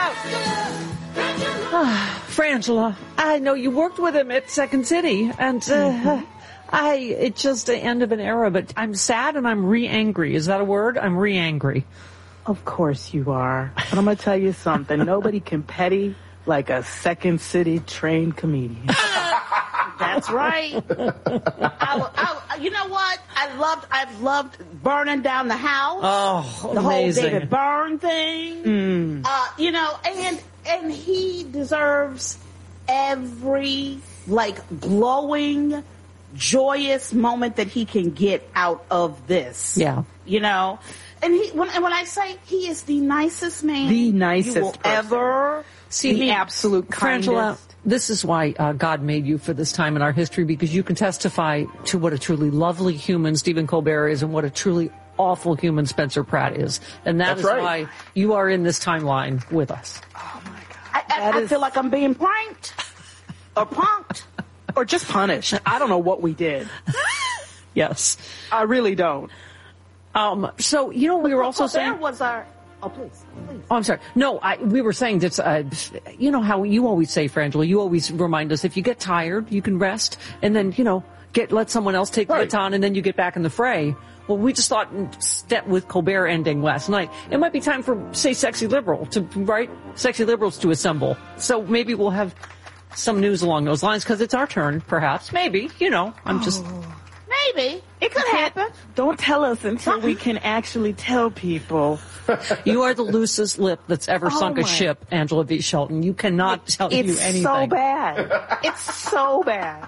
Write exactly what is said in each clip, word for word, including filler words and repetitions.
Ah, Frangela, I know you worked with him at Second City, and uh, mm-hmm. I, it's just the end of an era, but I'm sad and I'm re-angry. Is that a word? I'm re-angry. Of course you are. But I'm going to tell you something. Nobody can petty like a Second City trained comedian. That's right. I, I, you know what? I loved, I've loved Burning Down the House. Oh, the amazing. whole David Byrne thing. Mm. Uh, you know, and and he deserves every like glowing, joyous moment that he can get out of this. Yeah. You know, and he when and when I say he is the nicest man, the nicest you will person. ever see, the absolute Frangela, kindest. This is why uh, God made you for this time in our history, because you can testify to what a truly lovely human Stephen Colbert is and what a truly awful human Spencer Pratt is. And that That's is right. why you are in this timeline with us. Oh, my God. I, I, I is... feel like I'm being pranked or punked. Or just punished. I don't know what we did. Yes. I really don't. Um, so, you know, we were also Colbert saying... was our... Oh, please, please. Oh, I'm sorry. No, I, we were saying that, uh, you know how you always say, Frangela, you always remind us if you get tired, you can rest, and then, you know, get let someone else take Right. the baton, and then you get back in the fray. Well, we just thought, step with Colbert ending last night, it might be time for, say, Sexy Liberal to, right? Sexy Liberals to assemble. So maybe we'll have some news along those lines, because it's our turn, perhaps. Maybe, you know, I'm just... Maybe. It could happen. Don't tell us until we can actually tell people. You are the loosest lip that's ever Oh sunk a my. ship, Angela V. Shelton. You cannot tell you It's anything. so bad. It's so bad.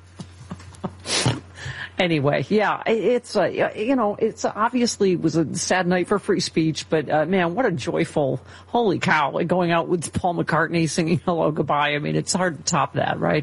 Anyway, yeah, it- it's, uh, you know, it's obviously was a sad night for free speech, but, uh, man, what a joyful, holy cow, like going out with Paul McCartney singing Hello Goodbye. I mean, it's hard to top that, right?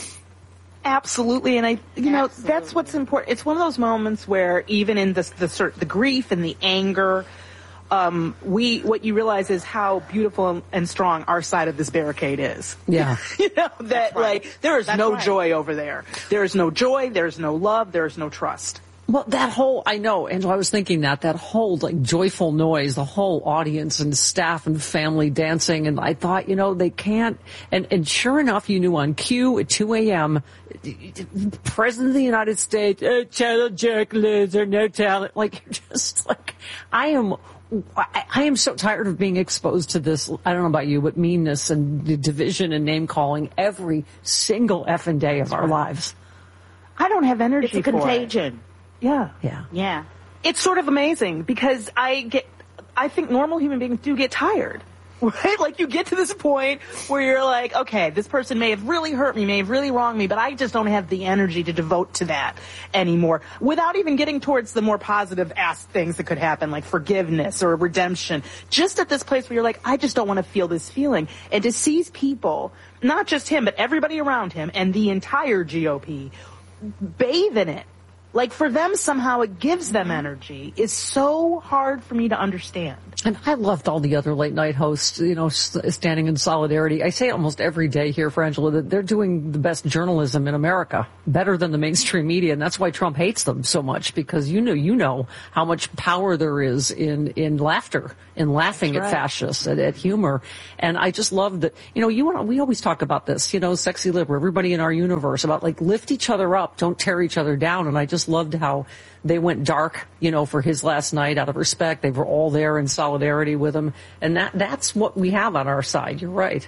Absolutely, and I, you know, Absolutely. that's what's important. It's one of those moments where even in the the, sort- the grief and the anger, um, we what you realize is how beautiful and, and strong our side of this barricade is. Yeah. You know that right. like there is That's no right. joy over there. There is no joy. There is no love. There is no trust. Well, that whole, I know, Angela, I was thinking that, that whole, like, joyful noise, the whole audience and staff and family dancing, and I thought, you know, they can't, and, and sure enough, you knew on cue at two a.m., President of the United States, oh, channel jerk loser, no talent, like, you're just like, I am, I, I am so tired of being exposed to this, I don't know about you, but meanness and the division and name-calling every single effing day of our lives. I don't have energy It's a for it. contagion. Yeah. Yeah. Yeah. It's sort of amazing because I get, I think normal human beings do get tired, right? Like you get to this point where you're like, okay, this person may have really hurt me, may have really wronged me, but I just don't have the energy to devote to that anymore without even getting towards the more positive ass things that could happen, like forgiveness or redemption. Just at this place where you're like, I just don't want to feel this feeling. And to see people, not just him, but everybody around him and the entire G O P bathe in it. Like for them somehow it gives them energy is so hard for me to understand. And I loved all the other late night hosts, you know, st- standing in solidarity. I say almost every day here, Frangela, that they're doing the best journalism in America, better than the mainstream media. And that's why Trump hates them so much, because you know, you know how much power there is in, in laughter, in laughing That's at right. fascists, at, at humor. And I just love that, you know, you and I, we always talk about this, you know, Sexy Liberal, everybody in our universe, about like lift each other up, don't tear each other down. And I just loved how they went dark, you know, for his last night out of respect. They were all there in solidarity with him. And that that's what we have on our side. You're right.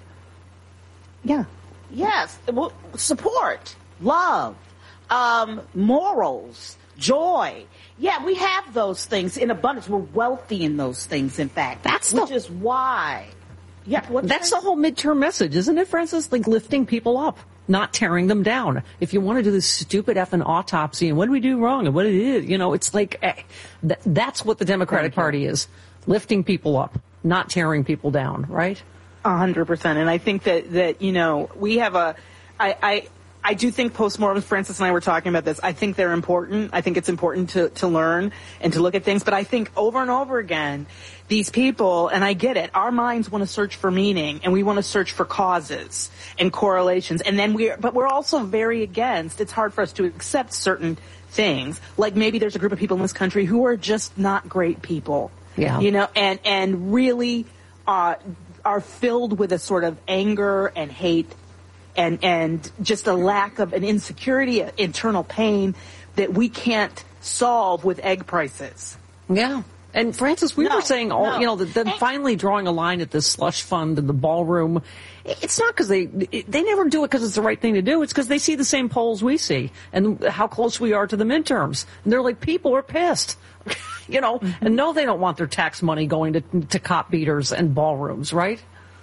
Yeah. Yes. Well, support, love, um, morals, joy. Yeah, we have those things in abundance. We're wealthy in those things, in fact. That's which the- is why. Yeah, what That's the whole midterm message, isn't it, Francis? Like lifting people up, not tearing them down. If you want to do this stupid effing autopsy and what do we do wrong and what it is, you know, it's like, eh, th- that's what the Democratic Party is. Lifting people up, not tearing people down, right? A hundred percent. And I think that, that, you know, we have a, I, I, I do think postmortems, Francis and I were talking about this, I think they're important. I think it's important to, to learn and to look at things. But I think over and over again, these people, and I get it, our minds want to search for meaning and we want to search for causes and correlations. And then we're, but we're also very against, it's hard for us to accept certain things. Like maybe there's a group of people in this country who are just not great people. Yeah. You know, and, and really, uh, are filled with a sort of anger and hate and and just a lack of an insecurity, an internal pain that we can't solve with egg prices. Yeah. And Frances, we no, were saying, all no. you know, them finally drawing a line at this slush fund in the ballroom. It's not because they they never do it because it's the right thing to do. It's because they see the same polls we see and how close we are to the midterms. And they're like, people are pissed, you know, mm-hmm. and no, they don't want their tax money going to to cop beaters and ballrooms, right?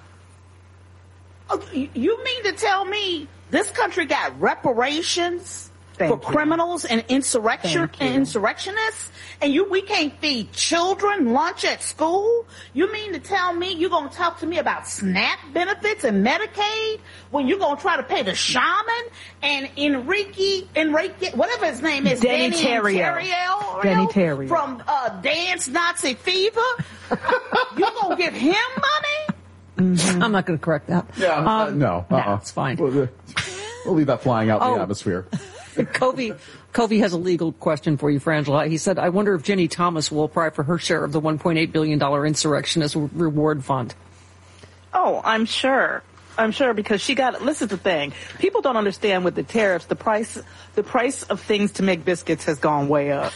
Oh, you mean to tell me this country got reparations Thank for you. criminals and insurrection and insurrectionists, and you we can't feed children lunch at school? You mean to tell me you're gonna talk to me about SNAP benefits and Medicaid when you're gonna try to pay the shaman and Enrique Enrique whatever his name is, Denny Danny Terrio. Terrio, Denny Terrio from uh, Dance Nazi Fever? You gonna give him money? Mm-hmm. I'm not going to correct that. Yeah, um, uh, no, uh-uh. no, it's fine. We'll, we'll leave that flying out in oh. the atmosphere. Kobe, Kobe has a legal question for you, Frangela. He said, I wonder if Ginny Thomas will apply for her share of the one point eight billion dollars insurrectionist reward fund. Oh, I'm sure. I'm sure because she got, this is the thing. People don't understand with the tariffs, the price, the price of things to make biscuits has gone way up.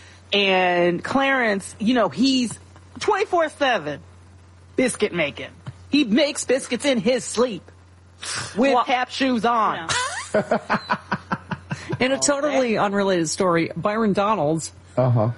And Clarence, you know, he's twenty-four seven biscuit making. He makes biscuits in his sleep with well, tap shoes on. Yeah. In a totally unrelated story, Byron Donalds, uh-huh.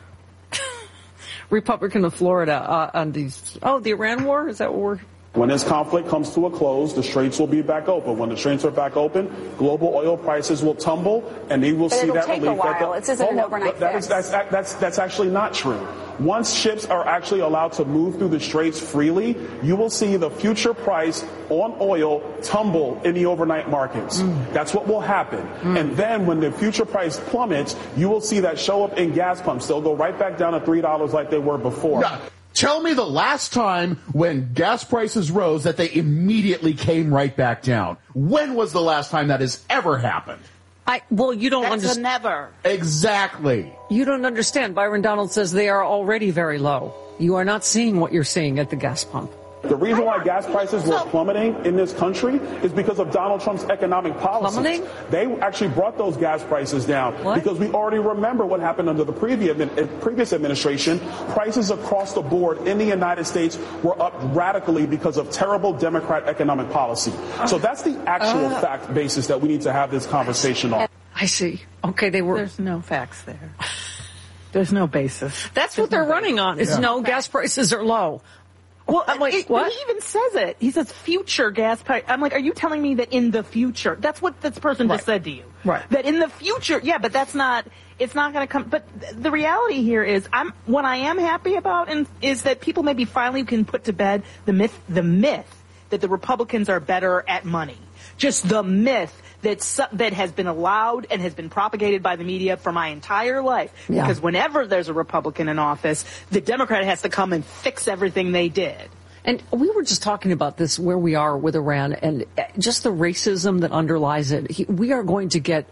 Republican of Florida, uh, on these, oh, the Iran war? Is that what we're... When this conflict comes to a close, the straits will be back open. When the straits are back open, global oil prices will tumble, and they will but see it'll that take relief. A while. That the, it's isn't an overnight that fix. Is, that's, that's, that's actually not true. Once ships are actually allowed to move through the straits freely, you will see the future price on oil tumble in the overnight markets. Mm. That's what will happen. Mm. And then when the future price plummets, you will see that show up in gas pumps. They'll go right back down to three dollars like they were before. Yeah. Tell me the last time when gas prices rose that they immediately came right back down. When was the last time that has ever happened? I, well, you don't That's understand. a never. Exactly. You don't understand. Byron Donald says they are already very low. You are not seeing what you're seeing at the gas pump. The reason why gas prices were plummeting in this country is because of Donald Trump's economic policies. Plummeting? They actually brought those gas prices down what? because we already remember what happened under the previous previous administration. Prices across the board in the United States were up radically because of terrible Democrat economic policy. So that's the actual uh, fact basis that we need to have this conversation on. I see. Okay, they were. There's no facts there. There's no basis. That's There's what they're no running on. Is yeah. no, gas prices are low. Well, I'm like, it, what? He even says it. He says future gas price. I'm like, are you telling me that in the future? That's what this person right. just said to you. Right. That in the future, yeah, but that's not, it's not going to come. But the reality here is, I'm, what I am happy about and, is that people maybe finally can put to bed the myth, the myth that the Republicans are better at money. Just the myth that that has been allowed and has been propagated by the media for my entire life. Yeah. Because whenever there's a Republican in office, the Democrat has to come and fix everything they did. And we were just talking about this, where we are with Iran and just the racism that underlies it. He, we are going to get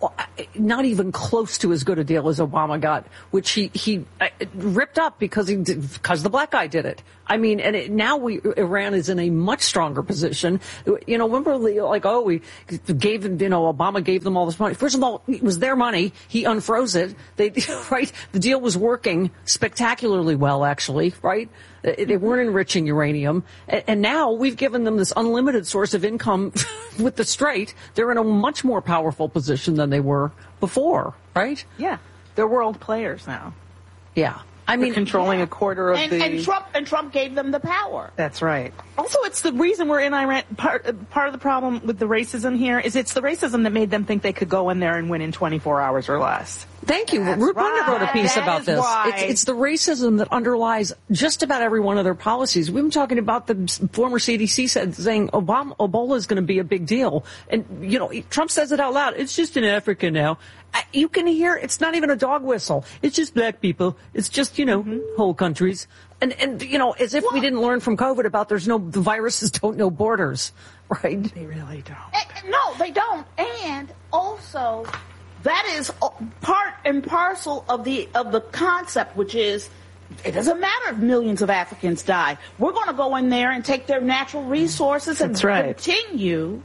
not even close to as good a deal as Obama got, which he, he uh, ripped up because he did, because the black guy did it. I mean, and it, now we, Iran is in a much stronger position. You know, remember, like, oh, we gave them, you know, Obama gave them all this money. First of all, it was their money. He unfroze it. They, right? The deal was working spectacularly well, actually, right? They weren't enriching uranium. And now we've given them this unlimited source of income with the Strait. They're in a much more powerful position than they were before, right? Yeah. They're world players now. Yeah. I mean, They're controlling yeah. a quarter of and, the... And Trump, and Trump gave them the power. That's right. Also, it's the reason we're in Iran. Part, part of the problem with the racism here is it's the racism that made them think they could go in there and win in twenty-four hours or less. Thank you. That's Rupert right. wrote a piece That about is this. why. It's, it's the racism that underlies just about every one of their policies. We've been talking about the former C D C said, saying Obama, Ebola is going to be a big deal. And, you know, Trump says it out loud. It's just in Africa now. You can hear it's not even a dog whistle. It's just black people. It's just, you know, mm-hmm. whole countries. And, and you know, as if what? we didn't learn from COVID about there's no, the viruses don't know borders, right? They really don't. And, no, they don't. And also, that is part and parcel of the of the concept, which is it doesn't matter if millions of Africans die. We're going to go in there and take their natural resources and right. continue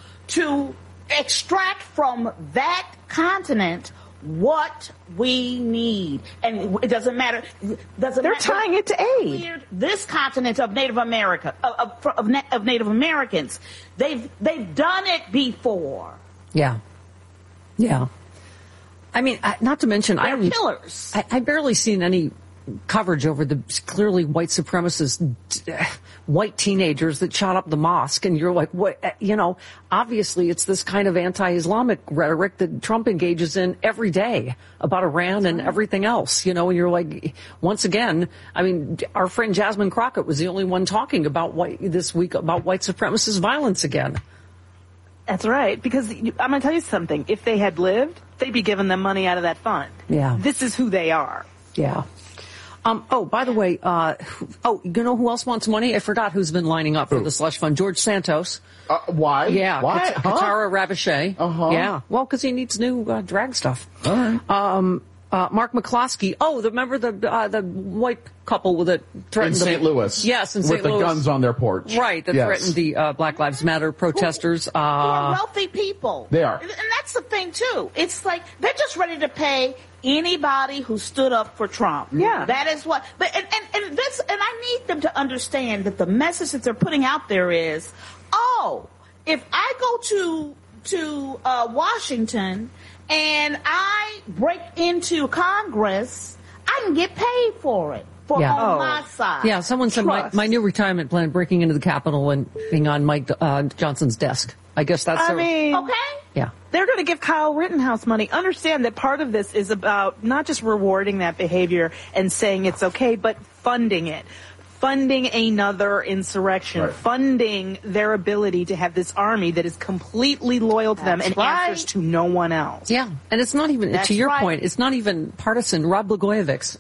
to extract from that continent what we need. And it doesn't matter. Doesn't They're matter. tying it to aid. This continent of Native America, of, of, of, of Native Americans, they've they've done it before. Yeah. Yeah. I mean, I- not to mention, I They're don't, killers. I, I barely seen any coverage over the clearly white supremacist uh, white teenagers that shot up the mosque, and you're like, what? uh, You know, obviously it's this kind of anti-Islamic rhetoric that Trump engages in every day about Iran and everything else. You know, and you're like, once again, I mean, our friend Jasmine Crockett was the only one talking about white this week about white supremacist violence again. That's right. Because you- I'm going to tell you something. If they had lived, they'd be giving them money out of that fund. Yeah. This is who they are. Yeah. Um, oh, by the way, uh, oh, you know who else wants money? I forgot who's been lining up for Who? the slush fund. George Santos. Uh, why? Yeah. Why? Kat- Huh? Katara Ravachey. Uh-huh. Yeah. Well, because he needs new uh, drag stuff. All right. Um, uh, Mark McCloskey. Oh, the, remember the uh, the white couple with it In threatened the- Saint Louis. Yes, in With Saint the Louis. guns on their porch. Right, that Yes. threatened the uh, Black Lives Matter protesters. Who are Uh, wealthy people. They are. And that's the thing, too. It's like they're just ready to pay anybody who stood up for Trump. Yeah. That is what. But and, and, and this, and I need them to understand that the message that they're putting out there is, oh, if I go to to uh, Washington and I break into Congress, I can get paid for it. For Yeah. on Oh. my side. yeah, someone said my, Trust. my new retirement plan, breaking into the Capitol and being on Mike uh, Johnson's desk. I guess that's I their- mean, Okay. yeah. they're going to give Kyle Rittenhouse money. Understand that part of this is about not just rewarding that behavior and saying it's okay, but funding it. Funding another insurrection, Right. funding their ability to have this army that is completely loyal to them That's and right. answers to no one else. Yeah, and it's not even, That's to your right. point, it's not even partisan. Rob Blagojevich,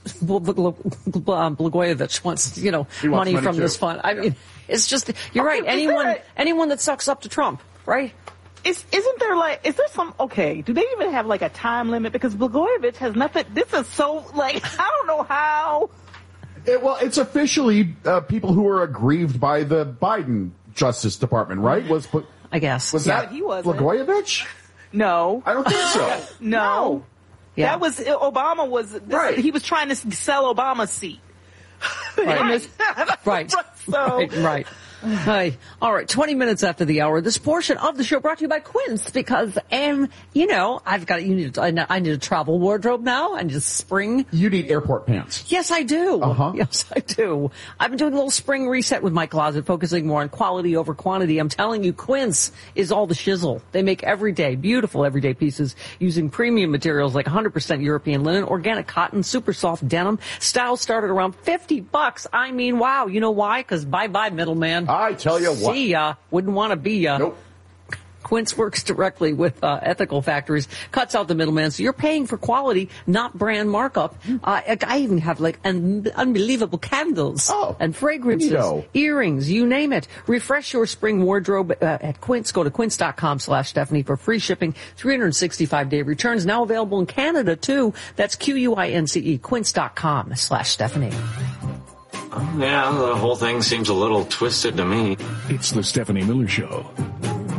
Blagojevich wants, you know, He wants money money from too. this fund. I mean, it's just, you're right, is there anyone, a- anyone that sucks up to Trump, right? Is, isn't there like, is there some, okay, do they even have like a time limit? Because Blagojevich has nothing, this is so, like, I don't know how. It, well, it's officially uh, people who are aggrieved by the Biden Justice Department, right? Was I guess. was Yeah. that he wasn't. Blagojevich? No. I don't think so. No. Yeah. That was, Obama was, this, Right. he was trying to sell Obama's seat. Right. In this- Right. So, Right, right. Hi. All right, twenty minutes after the hour, this portion of the show brought to you by Quince because, um, you know, I've got, you need, I need a travel wardrobe now. I need a spring. You need airport pants. Yes, I do. Uh-huh. Yes, I do. I've been doing a little spring reset with my closet, focusing more on quality over quantity. I'm telling you, Quince is all the shizzle. They make everyday, beautiful everyday pieces using premium materials like one hundred percent European linen, organic cotton, super soft denim. Styles start at around fifty bucks. I mean, wow. You know why? Because bye-bye, middleman. I tell you what. See ya. Wouldn't want to be ya. Nope. Quince works directly with uh, ethical factories, cuts out the middleman, so you're paying for quality, not brand markup. Uh, I even have like un- unbelievable candles Oh, and fragrances, neato. earrings, you name it. Refresh your spring wardrobe uh, at Quince. Go to quince.com slash Stephanie for free shipping, three hundred sixty-five day returns, now available in Canada too. That's Q-U-I-N-C-E, quince.com slash Stephanie. Yeah, the whole thing seems a little twisted to me. It's the Stephanie Miller Show.